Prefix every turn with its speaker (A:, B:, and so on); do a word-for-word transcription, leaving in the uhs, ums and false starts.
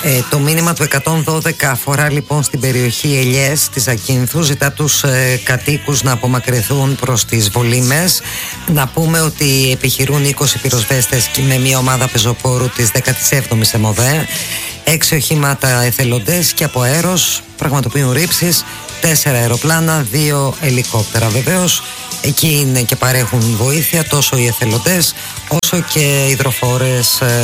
A: Ε, το μήνυμα του εκατόν δώδεκα αφορά λοιπόν στην περιοχή Ελιές της Ακίνθου. Ζητά τους ε, κατοίκους να απομακρυνθούν προς τις Βολήμες. Να πούμε ότι επιχειρούν είκοσι πυροσβέστες με μια ομάδα πεζοπόρου της δέκατης έβδομης ΕΜΟΔΕ. Έξι οχήματα εθελοντές και από αέρος πραγματοποιούν ρήψεις. Τέσσερα αεροπλάνα, δύο ελικόπτερα. Βεβαίως εκεί είναι και παρέχουν βοήθεια τόσο οι εθελοντές όσο και υδροφόρες